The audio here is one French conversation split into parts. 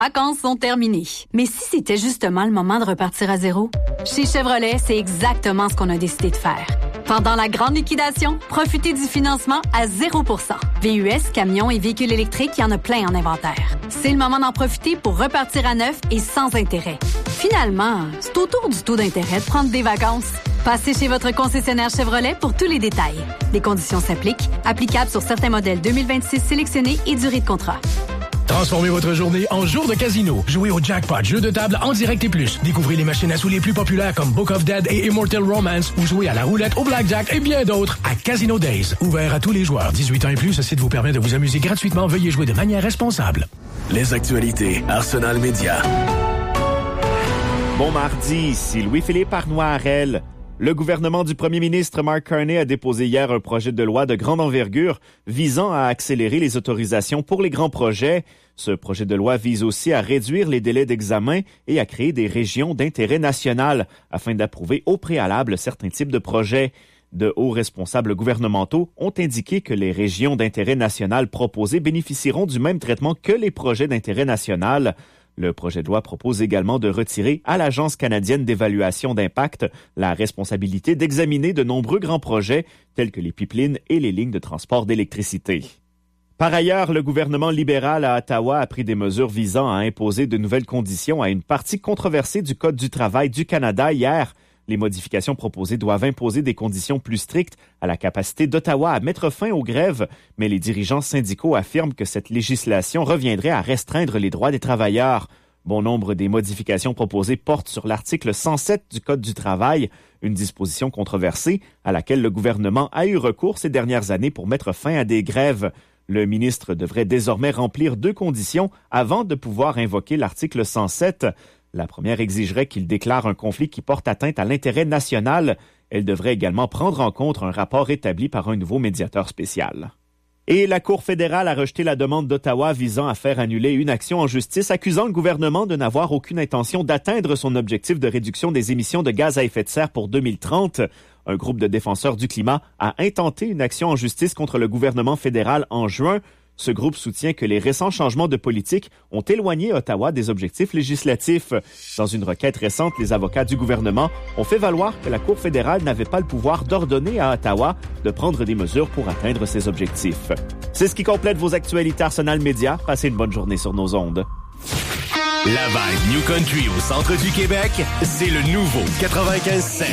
vacances sont terminées. Mais si c'était justement le moment de repartir à zéro? Chez Chevrolet, c'est exactement ce qu'on a décidé de faire. Pendant la grande liquidation, profitez du financement à 0%. VUS, camions et véhicules électriques, il y en a plein en inventaire. C'est le moment d'en profiter pour repartir à neuf et sans intérêt. Finalement, c'est autour du taux d'intérêt de prendre des vacances. Passez chez votre concessionnaire Chevrolet pour tous les détails. Les conditions s'appliquent. Applicables sur certains modèles 2026 sélectionnés et durée de contrat. Transformez votre journée en jour de casino. Jouez au Jackpot, jeu de table en direct et plus. Découvrez les machines à sous les plus populaires comme Book of Dead et Immortal Romance ou jouez à la roulette, au blackjack et bien d'autres à Casino Days. Ouvert à tous les joueurs. 18 ans et plus, ce site vous permet de vous amuser gratuitement. Veuillez jouer de manière responsable. Les actualités Arsenal Média. Bon mardi, ici Louis-Philippe Arnois-Harel. Le gouvernement du premier ministre Mark Carney a déposé hier un projet de loi de grande envergure visant à accélérer les autorisations pour les grands projets. Ce projet de loi vise aussi à réduire les délais d'examen et à créer des régions d'intérêt national afin d'approuver au préalable certains types de projets. De hauts responsables gouvernementaux ont indiqué que les régions d'intérêt national proposées bénéficieront du même traitement que les projets d'intérêt national. Le projet de loi propose également de retirer à l'Agence canadienne d'évaluation d'impact la responsabilité d'examiner de nombreux grands projets tels que les pipelines et les lignes de transport d'électricité. Par ailleurs, le gouvernement libéral à Ottawa a pris des mesures visant à imposer de nouvelles conditions à une partie controversée du Code du travail du Canada hier. Les modifications proposées doivent imposer des conditions plus strictes à la capacité d'Ottawa à mettre fin aux grèves, mais les dirigeants syndicaux affirment que cette législation reviendrait à restreindre les droits des travailleurs. Bon nombre des modifications proposées portent sur l'article 107 du Code du travail, une disposition controversée à laquelle le gouvernement a eu recours ces dernières années pour mettre fin à des grèves. Le ministre devrait désormais remplir 2 conditions avant de pouvoir invoquer l'article 107. La première exigerait qu'il déclare un conflit qui porte atteinte à l'intérêt national. Elle devrait également prendre en compte un rapport établi par un nouveau médiateur spécial. Et la Cour fédérale a rejeté la demande d'Ottawa visant à faire annuler une action en justice accusant le gouvernement de n'avoir aucune intention d'atteindre son objectif de réduction des émissions de gaz à effet de serre pour 2030. Un groupe de défenseurs du climat a intenté une action en justice contre le gouvernement fédéral en juin. Ce groupe soutient que les récents changements de politique ont éloigné Ottawa des objectifs législatifs. Dans une requête récente, les avocats du gouvernement ont fait valoir que la Cour fédérale n'avait pas le pouvoir d'ordonner à Ottawa de prendre des mesures pour atteindre ses objectifs. C'est ce qui complète vos actualités Arsenal Média. Passez une bonne journée sur nos ondes. La vibe New Country au centre du Québec, c'est le nouveau 95.7.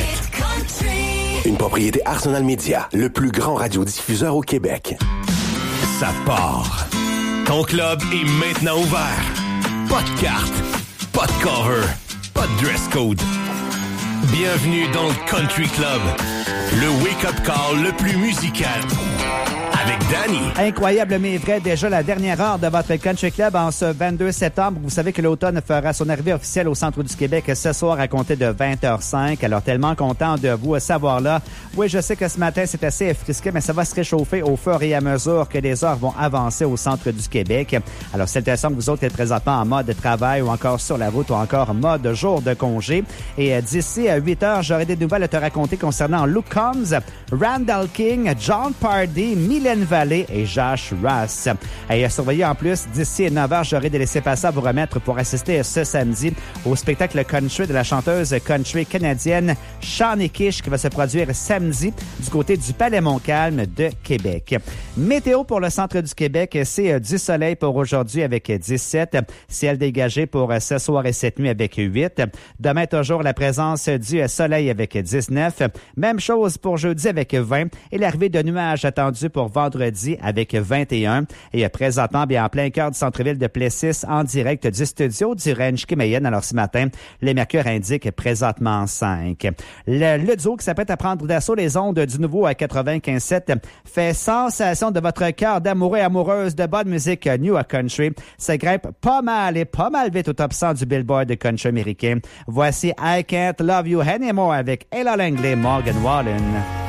Une propriété Arsenal Média, le plus grand radiodiffuseur au Québec. Ça part. Ton club est maintenant ouvert. Pas de carte, pas de cover, pas de dress code. Bienvenue dans le Country Club, le wake-up call le plus musical. Avec Danny. Incroyable mais vrai, déjà la dernière heure de votre Country Club en ce 22 septembre. Vous savez que l'automne fera son arrivée officielle au centre du Québec ce soir à compter de 20h05. Alors tellement content de vous savoir là. Oui, je sais que ce matin c'est assez frisqué, mais ça va se réchauffer au fur et à mesure que les heures vont avancer au centre du Québec. Alors salutations que vous autres êtes présentement en mode travail ou encore sur la route ou encore mode jour de congé. Et d'ici 8h, j'aurai des nouvelles à te raconter concernant Luke Combs, Randall King, John Pardee, Mylène Vallée et Josh Ross. Et à surveiller en plus, d'ici 9h, j'aurai des laissez-passer à vous remettre pour assister ce samedi au spectacle country de la chanteuse country canadienne Shawnee Kish qui va se produire samedi du côté du Palais Montcalm de Québec. Météo pour le centre du Québec, c'est du soleil pour aujourd'hui avec 17, ciel dégagé pour ce soir et cette nuit avec 8. Demain, toujours la présence du soleil avec 19. Même chose pour jeudi avec 20 et l'arrivée de nuages attendus pour vendredi avec 21. Et présentement, bien en plein cœur du centre-ville de Plessis, en direct du studio du Ranch Kimeyen. Alors ce matin, les mercures indiquent présentement 5. Le duo qui s'apprête à prendre d'assaut les ondes du nouveau à 95.7 fait sensation de votre cœur d'amoureux et amoureuse de bonne musique New Country. Ça grimpe pas mal et pas mal vite au top 100 du Billboard country américain. Voici I Can't Love You Anymore avec Ella Langley, Morgan Wallen.